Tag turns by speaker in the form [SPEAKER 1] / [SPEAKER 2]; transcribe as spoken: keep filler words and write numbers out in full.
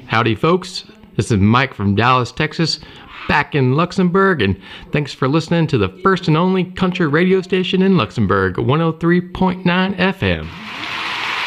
[SPEAKER 1] Howdy, folks. This is Mike from Dallas, Texas, back in Luxembourg, and thanks for listening to the first and only country radio station in Luxembourg, one oh three point nine F M.